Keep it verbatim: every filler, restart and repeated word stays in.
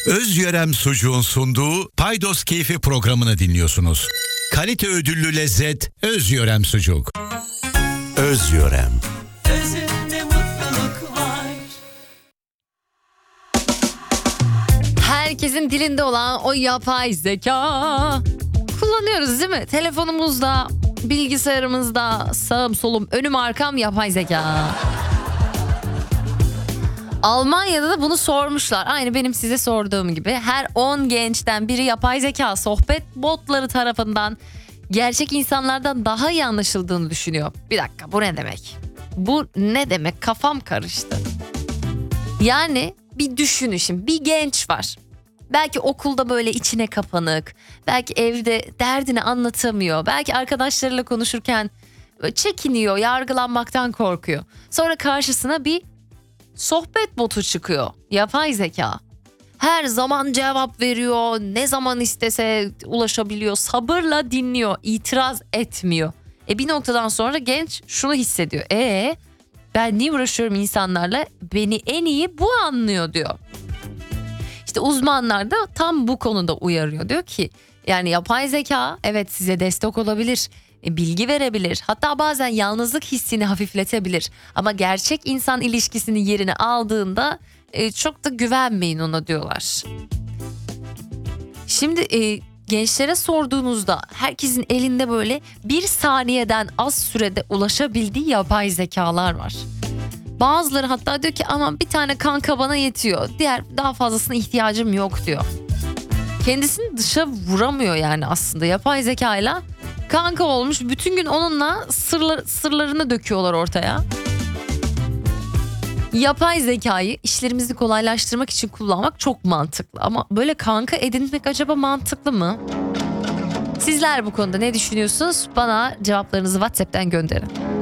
Özyörem Sucuğun sunduğu Paydos Keyfi programını dinliyorsunuz. Kalite ödüllü lezzet Özyörem Sucuk. Özyörem. Özünde mutluluk var. Herkesin dilinde olan o yapay zeka kullanıyoruz değil mi? Telefonumuzda, bilgisayarımızda, sağım solum, önüm arkam yapay zeka. Almanya'da da bunu sormuşlar. Aynı benim size sorduğum gibi. Her on gençten biri yapay zeka sohbet botları tarafından gerçek insanlardan daha iyi anlaşıldığını düşünüyor. Bir dakika, bu ne demek? Bu ne demek? Kafam karıştı. Yani bir düşünün şimdi, bir genç var. Belki okulda böyle içine kapanık. Belki evde derdini anlatamıyor. Belki arkadaşlarıyla konuşurken çekiniyor, yargılanmaktan korkuyor. Sonra karşısına bir sohbet botu çıkıyor. Yapay zeka. Her zaman cevap veriyor. Ne zaman istese ulaşabiliyor. Sabırla dinliyor. İtiraz etmiyor. E bir noktadan sonra genç şunu hissediyor. E ben niye uğraşıyorum insanlarla? Beni en iyi bu anlıyor diyor. İşte uzmanlar da tam bu konuda uyarıyor. Diyor ki yani yapay zeka evet size destek olabilir. Bilgi verebilir. Hatta bazen yalnızlık hissini hafifletebilir. Ama gerçek insan ilişkisinin yerini aldığında e, çok da güvenmeyin ona diyorlar. Şimdi e, gençlere sorduğunuzda herkesin elinde böyle bir saniyeden az sürede ulaşabildiği yapay zekalar var. Bazıları hatta diyor ki aman bir tane kanka bana yetiyor. Diğer daha fazlasına ihtiyacım yok diyor. Kendisini dışa vuramıyor yani aslında yapay zekayla. Kanka olmuş, bütün gün onunla sırlar, sırlarını döküyorlar ortaya. Yapay zekayı işlerimizi kolaylaştırmak için kullanmak çok mantıklı. Ama böyle kanka edinmek acaba mantıklı mı? Sizler bu konuda ne düşünüyorsunuz? Bana cevaplarınızı WhatsApp'tan gönderin.